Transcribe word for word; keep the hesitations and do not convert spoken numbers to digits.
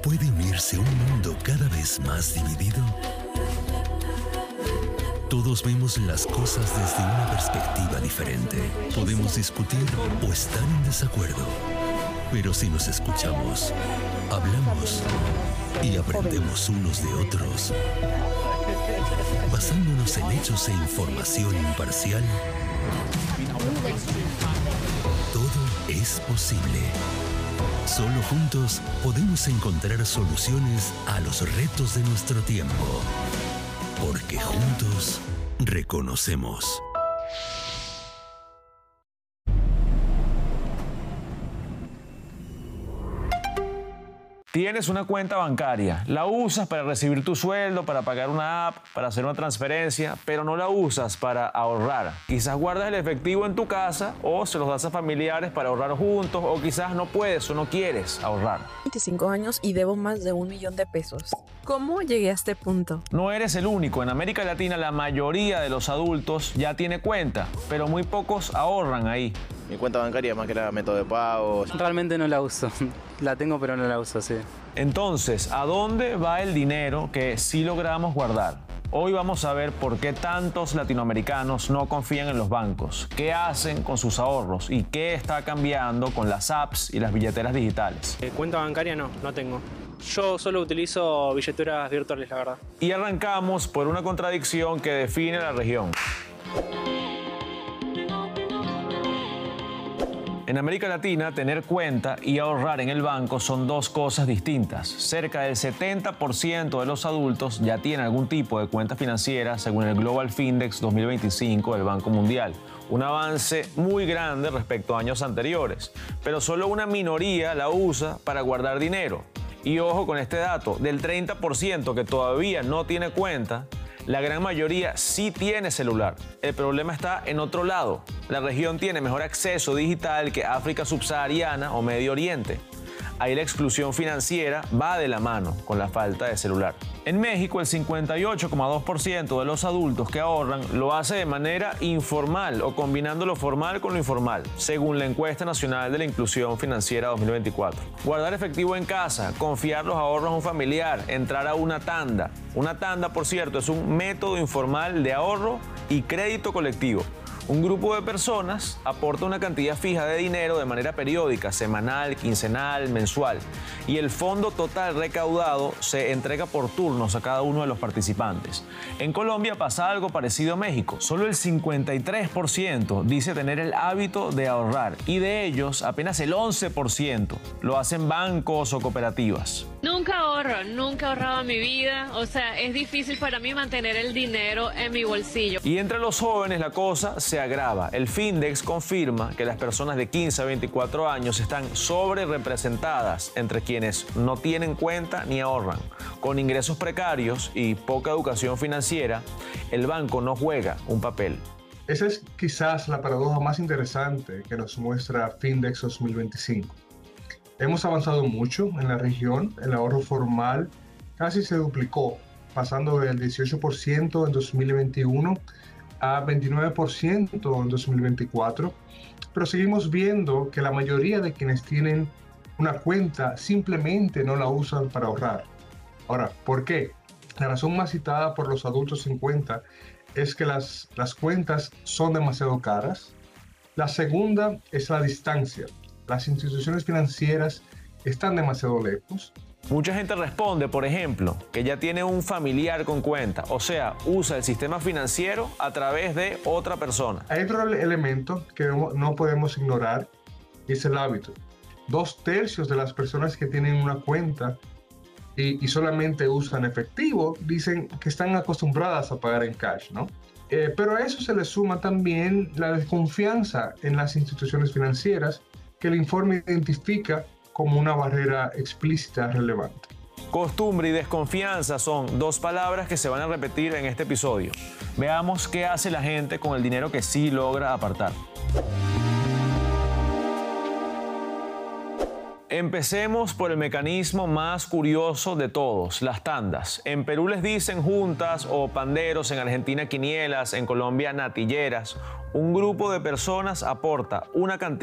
¿Puede unirse un mundo cada vez más dividido? Todos vemos las cosas desde una perspectiva diferente. Podemos discutir o estar en desacuerdo. Pero si nos escuchamos, hablamos y aprendemos unos de otros, basándonos en hechos e información imparcial, todo es posible. Solo juntos podemos encontrar soluciones a los retos de nuestro tiempo. Porque juntos reconocemos. Tienes una cuenta bancaria, la usas para recibir tu sueldo, para pagar una app, para hacer una transferencia, pero no la usas para ahorrar. Quizás guardas el efectivo en tu casa o se los das a familiares para ahorrar juntos, o quizás no puedes o no quieres ahorrar. veinticinco años y debo más de un millón de pesos. ¿Cómo llegué a este punto? No eres el único. En América Latina la mayoría de los adultos ya tiene cuenta, pero muy pocos ahorran ahí. Mi cuenta bancaria más que era método de pago. Realmente no la uso. La tengo, pero no la uso, sí. Entonces, ¿a dónde va el dinero que sí logramos guardar? Hoy vamos a ver por qué tantos latinoamericanos no confían en los bancos, qué hacen con sus ahorros y qué está cambiando con las apps y las billeteras digitales. Eh, cuenta bancaria no, no tengo. Yo solo utilizo billeteras virtuales, la verdad. Y arrancamos por una contradicción que define la región. En América Latina, tener cuenta y ahorrar en el banco son dos cosas distintas. Cerca del setenta por ciento de los adultos ya tienen algún tipo de cuenta financiera, según el Global Findex dos mil veinticinco del Banco Mundial. Un avance muy grande respecto a años anteriores, pero solo una minoría la usa para guardar dinero. Y ojo con este dato, del treinta por ciento que todavía no tiene cuenta, la gran mayoría sí tiene celular. El problema está en otro lado. La región tiene mejor acceso digital que África subsahariana o Medio Oriente. Ahí la exclusión financiera va de la mano con la falta de celular. En México, el cincuenta y ocho coma dos por ciento de los adultos que ahorran lo hace de manera informal o combinando lo formal con lo informal, según la Encuesta Nacional de la Inclusión Financiera dos mil veinticuatro. Guardar efectivo en casa, confiar los ahorros a un familiar, entrar a una tanda. Una tanda, por cierto, es un método informal de ahorro y crédito colectivo. Un grupo de personas aporta una cantidad fija de dinero de manera periódica, semanal, quincenal, mensual, y el fondo total recaudado se entrega por turnos a cada uno de los participantes. En Colombia pasa algo parecido a México. Solo el cincuenta y tres por ciento dice tener el hábito de ahorrar, y de ellos apenas el once por ciento lo hacen bancos o cooperativas. Nunca ahorro, nunca he ahorrado en mi vida, o sea, es difícil para mí mantener el dinero en mi bolsillo. Y entre los jóvenes la cosa se agrava. El Findex confirma que las personas de quince a veinticuatro años están sobre representadas entre quienes no tienen cuenta ni ahorran. Con ingresos precarios y poca educación financiera, el banco no juega un papel. Esa es quizás la paradoja más interesante que nos muestra Findex dos mil veinticinco. Hemos avanzado mucho en la región, el ahorro formal casi se duplicó, pasando del dieciocho por ciento en dos mil veintiuno a veintinueve por ciento en dos mil veinticuatro, pero seguimos viendo que la mayoría de quienes tienen una cuenta simplemente no la usan para ahorrar. Ahora, ¿por qué? La razón más citada por los adultos sin cuenta es que las, las cuentas son demasiado caras. La segunda es la distancia. Las instituciones financieras están demasiado lejos. Mucha gente responde, por ejemplo, que ya tiene un familiar con cuenta, o sea, usa el sistema financiero a través de otra persona. Hay otro elemento que no podemos ignorar y es el hábito. Dos tercios de las personas que tienen una cuenta y, y solamente usan efectivo dicen que están acostumbradas a pagar en cash, ¿no? Eh, pero a eso se le suma también la desconfianza en las instituciones financieras que el informe identifica como una barrera explícita relevante. Costumbre y desconfianza son dos palabras que se van a repetir en este episodio. Veamos qué hace la gente con el dinero que sí logra apartar. Empecemos por el mecanismo más curioso de todos, las tandas. En Perú les dicen juntas o panderos, en Argentina quinielas, en Colombia natilleras. Un grupo de personas aporta una cantidad